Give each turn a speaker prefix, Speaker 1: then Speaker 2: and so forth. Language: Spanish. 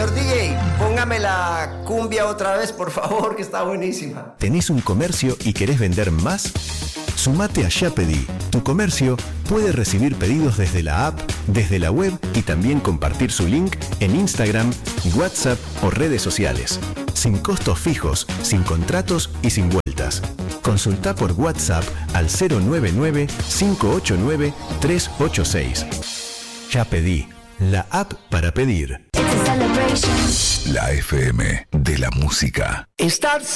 Speaker 1: Señor DJ, póngame la cumbia otra vez, por favor, que está buenísima.
Speaker 2: ¿Tenés un comercio y querés vender más? Sumate a Ya Pedí. Tu comercio puede recibir pedidos desde la app, desde la web y también compartir su link en Instagram, WhatsApp o redes sociales. Sin costos fijos, sin contratos y sin vueltas. Consulta por WhatsApp al 099-589-386. Ya Pedí, la app para pedir.
Speaker 3: La FM de la música.
Speaker 4: Estar